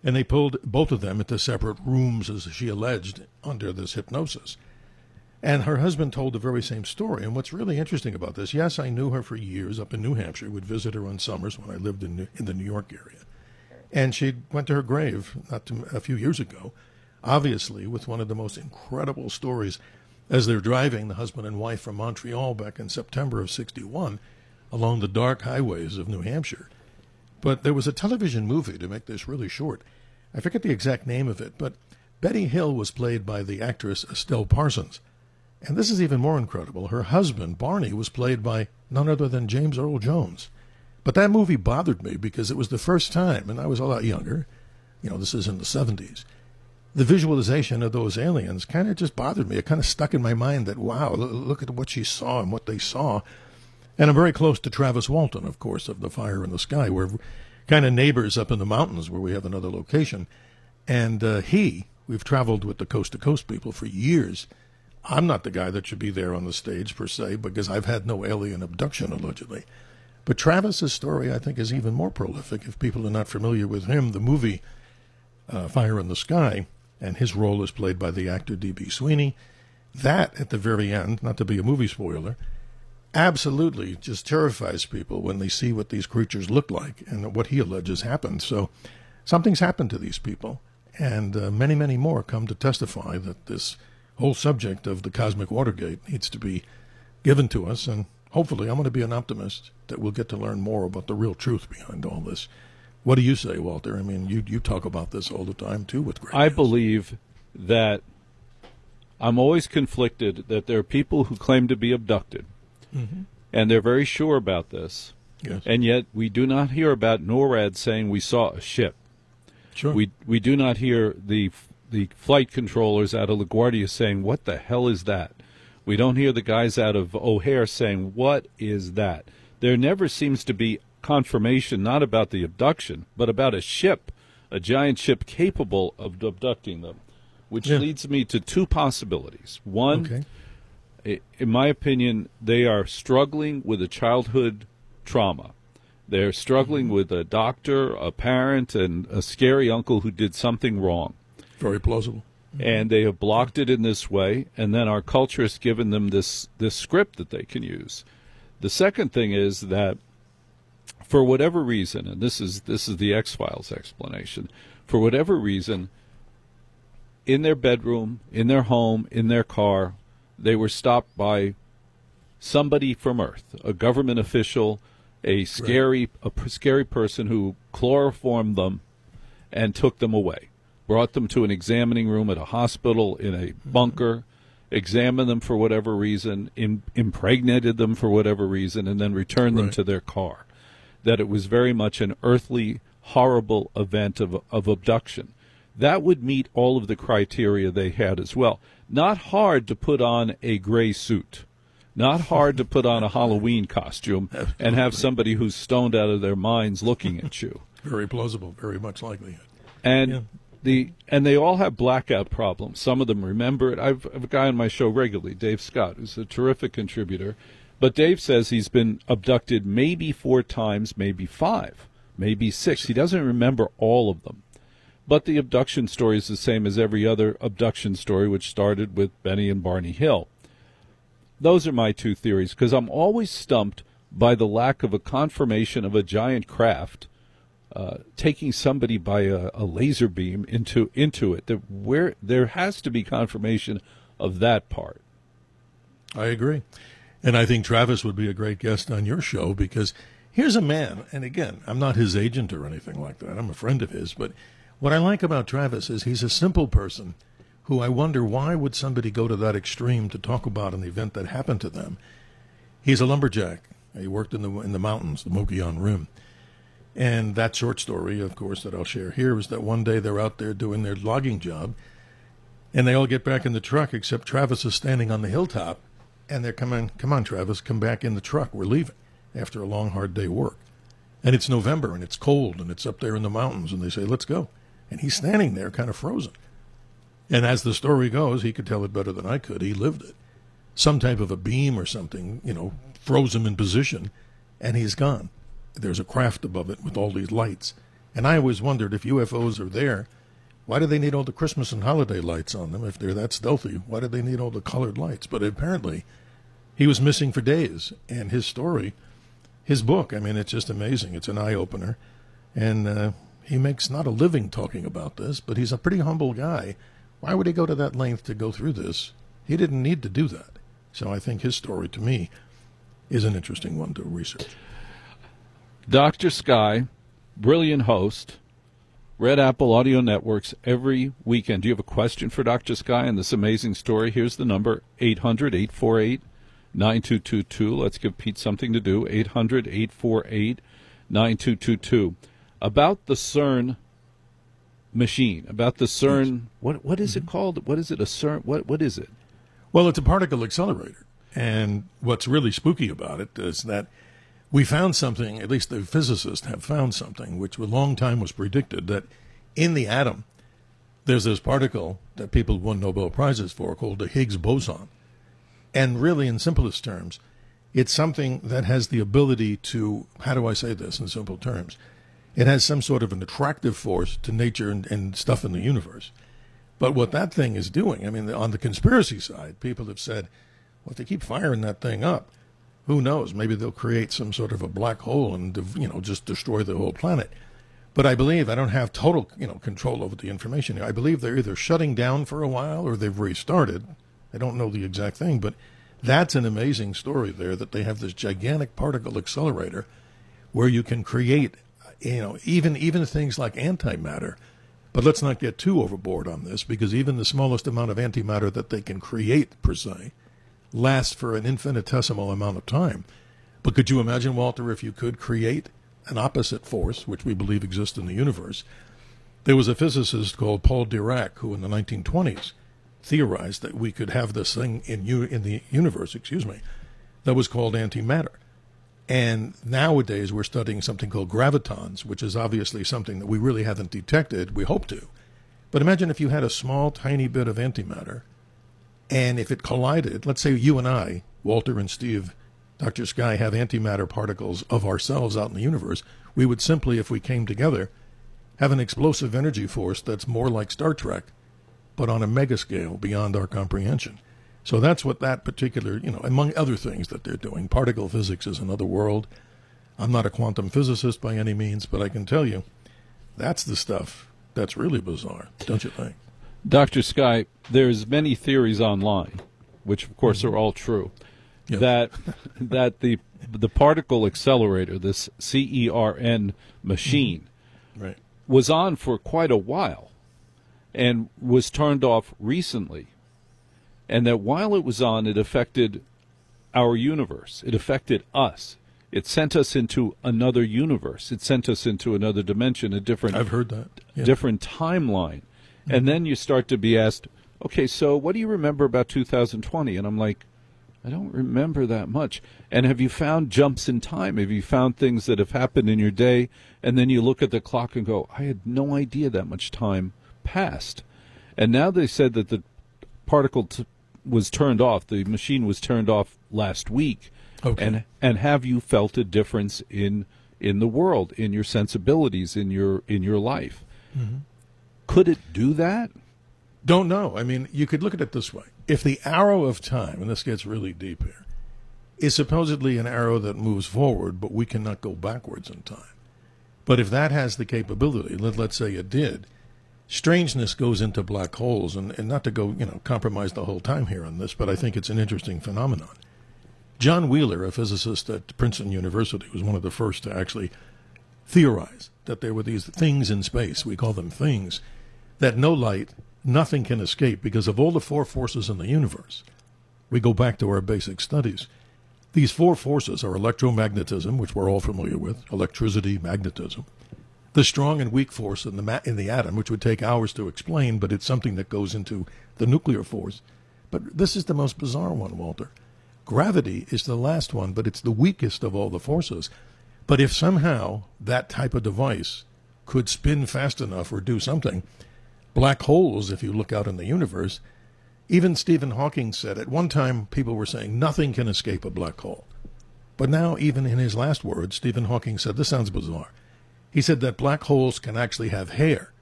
And they pulled both of them into separate rooms, as she alleged, under this hypnosis. And her husband told the very same story. And what's really interesting about this, yes, I knew her for years up in New Hampshire, would visit her on summers when I lived in the New York area. And she went to her grave a few years ago, obviously with one of the most incredible stories. As they're driving, the husband and wife, from Montreal back in September of '61, along the dark highways of New Hampshire. But there was a television movie, to make this really short. I forget the exact name of it, but Betty Hill was played by the actress Estelle Parsons. And this is even more incredible. Her husband, Barney, was played by none other than James Earl Jones. But that movie bothered me because it was the first time, and I was a lot younger, this is in the 70s, the visualization of those aliens kind of just bothered me. It kind of stuck in my mind that, wow, look at what she saw and what they saw. And I'm very close to Travis Walton, of course, of The Fire in the Sky. We're kind of neighbors up in the mountains where we have another location. And we've traveled with the Coast to Coast people for years. I'm not the guy that should be there on the stage, per se, because I've had no alien abduction, allegedly. But Travis's story, I think, is even more prolific. If people are not familiar with him, the movie Fire in the Sky, and his role is played by the actor D.B. Sweeney. That, at the very end, not to be a movie spoiler, absolutely just terrifies people when they see what these creatures look like and what he alleges happened. So something's happened to these people, and many, many more come to testify that this whole subject of the cosmic Watergate needs to be given to us, and hopefully I'm going to be an optimist that we'll get to learn more about the real truth behind all this. What do you say, Walter? I mean, you talk about this all the time, too, with great I believe that I'm always conflicted that there are people who claim to be abducted, and they're very sure about this, yes. And yet we do not hear about NORAD saying we saw a ship. Sure. We do not hear the flight controllers out of LaGuardia saying, what the hell is that? We don't hear the guys out of O'Hare saying, what is that? There never seems to be confirmation, not about the abduction, but about a ship, a giant ship capable of abducting them, which leads me to two possibilities. One, in my opinion, they are struggling with a childhood trauma. They're struggling with a doctor, a parent, and a scary uncle who did something wrong. Very plausible. And they have blocked it in this way, and then our culture has given them this script that they can use. The second thing is that for whatever reason, and this is the X-Files explanation, for whatever reason, in their bedroom, in their home, in their car, they were stopped by somebody from Earth, a government official, a scary person who chloroformed them and took them away, brought them to an examining room at a hospital, in a bunker, examined them for whatever reason, impregnated them for whatever reason, and then returned them to their car. That it was very much an earthly, horrible event of abduction. That would meet all of the criteria they had as well. Not hard to put on a gray suit. Not hard to put on a Halloween costume and have somebody who's stoned out of their minds looking at you. Very plausible, very much likely. And they all have blackout problems. Some of them remember it. I've a guy on my show regularly, Dave Scott, who's a terrific contributor. But Dave says he's been abducted maybe 4 times, maybe 5, maybe 6. He doesn't remember all of them. But the abduction story is the same as every other abduction story, which started with Benny and Barney Hill. Those are my two theories, because I'm always stumped by the lack of a confirmation of a giant craft taking somebody by a laser beam into it. Where there has to be confirmation of that part. I agree. And I think Travis would be a great guest on your show, because here's a man, and again, I'm not his agent or anything like that. I'm a friend of his. But what I like about Travis is he's a simple person who I wonder, why would somebody go to that extreme to talk about an event that happened to them? He's a lumberjack. He worked in the mountains, the Mogollon Rim. And that short story, of course, that I'll share here is that one day they're out there doing their logging job, and they all get back in the truck except Travis is standing on the hilltop. And they're come on, Travis, come back in the truck. We're leaving after a long, hard day work. And it's November, and it's cold, and it's up there in the mountains, and they say, let's go. And he's standing there kind of frozen. And as the story goes, he could tell it better than I could. He lived it. Some type of a beam or something, froze him in position, and he's gone. There's a craft above it with all these lights. And I always wondered, if UFOs are there, why do they need all the Christmas and holiday lights on them? If they're that stealthy, why do they need all the colored lights? But apparently, he was missing for days. And his story, his book, I mean, it's just amazing. It's an eye-opener. And he makes not a living talking about this, but he's a pretty humble guy. Why would he go to that length to go through this? He didn't need to do that. So I think his story, to me, is an interesting one to research. Dr. Sky, brilliant host, Red Apple Audio Networks every weekend. Do you have a question for Dr. Sky and this amazing story? Here's the number, 800-848-9222. Let's give Pete something to do, 800-848-9222. About the CERN machine, about the CERN, what is it called? What is it, a CERN, what is it? Well, it's a particle accelerator. And what's really spooky about it is that we found something, at least the physicists have found something, which a long time was predicted, that in the atom, there's this particle that people won Nobel Prizes for called the Higgs boson. And really, in simplest terms, it's something that has the ability to, how do I say this in simple terms? It has some sort of an attractive force to nature and stuff in the universe. But what that thing is doing, I mean, on the conspiracy side, people have said, well, if they keep firing that thing up, who knows? Maybe they'll create some sort of a black hole and, just destroy the whole planet. But I believe, I don't have total, control over the information. I believe they're either shutting down for a while or they've restarted. I don't know the exact thing, but that's an amazing story there, that they have this gigantic particle accelerator where you can create, even things like antimatter. But let's not get too overboard on this, because even the smallest amount of antimatter that they can create, per se, lasts for an infinitesimal amount of time. But could you imagine, Walter, if you could create an opposite force, which we believe exists in the universe? There was a physicist called Paul Dirac who in the 1920s theorized that we could have this thing in the universe, that was called antimatter. And nowadays we're studying something called gravitons, which is obviously something that we really haven't detected. We hope to. But imagine if you had a small, tiny bit of antimatter, and if it collided, let's say you and I, Walter and Steve, Dr. Sky, have antimatter particles of ourselves out in the universe, we would simply, if we came together, have an explosive energy force that's more like Star Trek, but on a mega scale beyond our comprehension. So that's what that particular, among other things that they're doing. Particle physics is another world. I'm not a quantum physicist by any means, but I can tell you that's the stuff that's really bizarre, don't you think? Dr. Sky, there's many theories online, which of course are all true, that the particle accelerator, this CERN machine, right, was on for quite a while and was turned off recently. And that while it was on, it affected our universe. It affected us. It sent us into another universe. It sent us into another dimension, a different, I've heard that. Yeah. different timeline. And then you start to be asked, okay, so what do you remember about 2020? And I'm like, I don't remember that much. And have you found jumps in time? Have you found things that have happened in your day? And then you look at the clock and go, I had no idea that much time passed. And now they said that the particle was turned off. The machine was turned off last week. Okay. And have you felt a difference in the world, in your sensibilities, in your life? Mm-hmm. Could it do that? Don't know. I mean, you could look at it this way. If the arrow of time, and this gets really deep here, is supposedly an arrow that moves forward, but we cannot go backwards in time. But if that has the capability, let's say it did, strangeness goes into black holes, and not to go, compromise the whole time here on this, but I think it's an interesting phenomenon. John Wheeler, a physicist at Princeton University, was one of the first to actually theorize that there were these things in space, we call them things, that no light, nothing can escape because of all the four forces in the universe. We go back to our basic studies. These four forces are electromagnetism, which we're all familiar with, electricity, magnetism, the strong and weak force in the atom, which would take hours to explain, but it's something that goes into the nuclear force. But this is the most bizarre one, Walter. Gravity is the last one, but it's the weakest of all the forces. But if somehow that type of device could spin fast enough or do something, black holes, if you look out in the universe, even Stephen Hawking said at one time people were saying nothing can escape a black hole. But now, even in his last words, Stephen Hawking said, this sounds bizarre. He said that black holes can actually have hair.